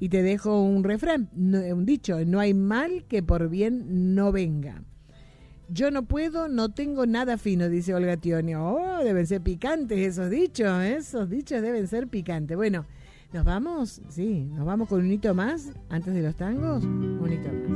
Y te dejo un refrán, un dicho, no hay mal que por bien no venga. Yo no puedo, no tengo nada fino, dice Olga Tionio. Oh, deben ser picantes esos dichos deben ser picantes. Bueno, ¿nos vamos? Sí, nos vamos con un hito más antes de los tangos. Un hito más.